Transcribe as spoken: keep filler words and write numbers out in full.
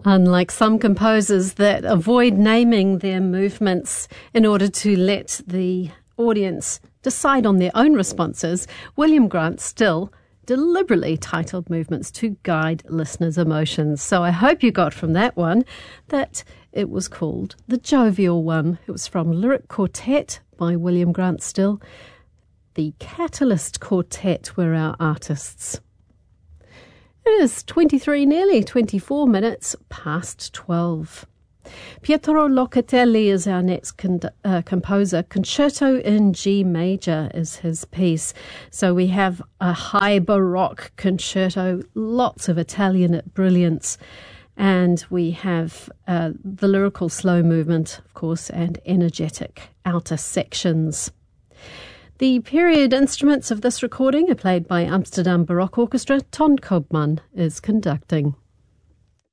Unlike some composers that avoid naming their movements in order to let the audience decide on their own responses, William Grant Still deliberately titled movements to guide listeners' emotions. So I hope you got from that one that it was called The Jovial One. It was from Lyric Quartet by William Grant Still. The Catalyst Quartet were our artists. It is twenty-three, nearly twenty-four minutes past twelve. Pietro Locatelli is our next con- uh, composer. Concerto in G major is his piece. So we have a high Baroque concerto, lots of Italian brilliance, and we have uh, the lyrical slow movement, of course, and energetic outer sections. The period instruments of this recording are played by Amsterdam Baroque Orchestra. Ton Koopman is conducting.